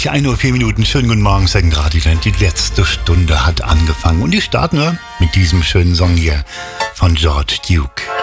gleich 1:04 Uhr. Schönen guten Morgen, Second Radio-Land. Die letzte Stunde hat angefangen. Und die starten wir mit diesem schönen Song hier von George Duke.